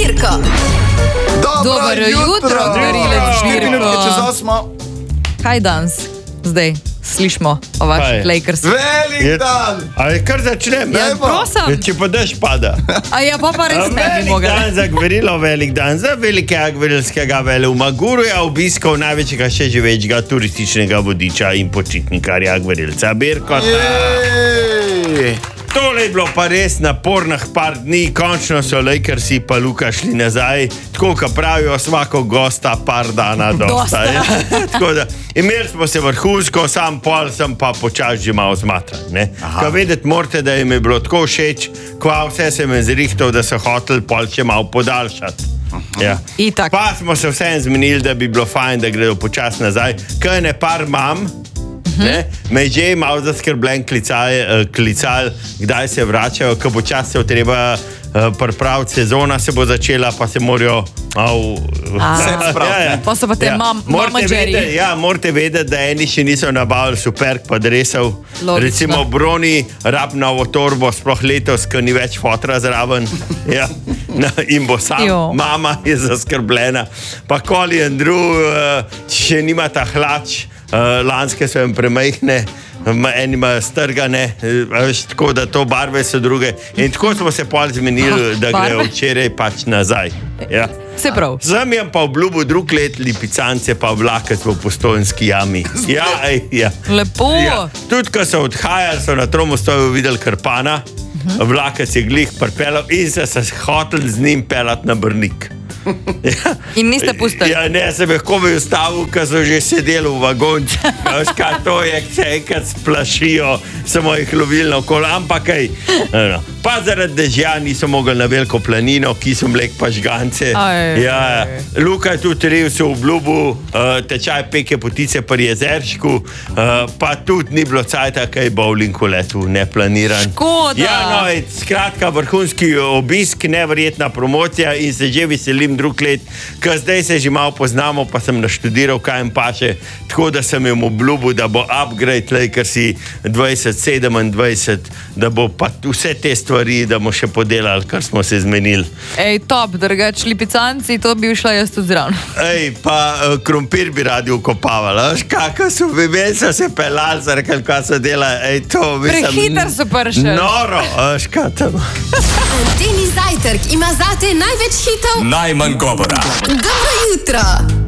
žvirko. Dobro jutro, gverilec žvirko. Kaj danes? Zdaj slišimo o vaših Lakers. Velik dan! Ali kar začnem? Prosim. Če pa dež pada. A ja, pa res ne bi mogel. Velik dan za gverilo, velik dan za velikega gverilskega veleuma Guruja, obiskov največjega še živečega turističnega vodiča in počitnikarja gverilca Birkota. Tole je bilo pa res napornih par dni, končno so Lakersi pa Luka šli nazaj, tako kot pravijo, svako gosta par dana dosta. Tako da, imeli smo se vrhunsko, sam pol sem pa počas že malo zmatran. Ko vedeti morate, da jim je bilo tako všeč, kva vse se me zrihtal, da so hoteli pol še malo podaljšati. Ja. Pa smo se vsem zmenili, da bi bilo fajn, da gredo počas nazaj, kaj ne par mam, me že malo zaskrbljen klical, kdaj se vračajo, ko počas se treba pripraviti, sezona se bo začela, pa se morajo pa so pa te mama Jerry. Ja, morate vedeti, da eni še niso nabavili superk pa dresov. Recimo Broni rab novo torbo, sploh letos, ko ni več fotra zraven. Ja. In bo sam, mama je zaskrbljena. Pa Koli in še nimata hlač, lanske so jim premajhne, eni imajo strgane, tako da to barve so druge. In tako smo se pol zmenili, da grejo včeraj pač nazaj. Ja. Se prav. Sem jim pa obljubil drug let Lipicance pa vlakec v Postojnski jami. Ja. Lepo. Ja. Tudi, ko so odhajali, so na Tromostoju videli Krpana, vlakec je glih pripeljal in se hoteli z njim peljati na Brnik. Ja. In niste pustili? Ja, ne, sem jih komaj ustavil, ko so že sedeli v vagonču. Veš, kaj to je, se enkrat splašijo, samo jih lovili na okolo, ampak kaj. Pa zaradi dežja niso mogli na veliko planino, ki so mlek pa žgance. Ja, Luka je tudi revsil v obljubu, tečaj peke potice pri jezerčku, pa tudi ni bilo cajta, kaj bowling v letu, neplaniran. Škoda! Ja, no, skratka, vrhunski obisk, neverjetna promocija in se že veselim drug let, ker zdaj se že malo poznamo, pa sem naštudiral, kaj jim paše, tako da sem jim obljubil, da bo upgrade Lakersi 2027, da bo pa vse te stvari, da bomo še podelali, kar smo se zmenili. Ej, top, drugač Lipicanci, to bi šla jaz tudi zraven. Ej, pa krompir bi radi ukopavali, veš, kako so so se pelali, zarekali, kaj so delali, ej, to mislim... Prehiter so pršel. Noro, veš, kaj tam. Anteni zajtrk ima zate največ hitov, najmanj govora. Dobro jutro.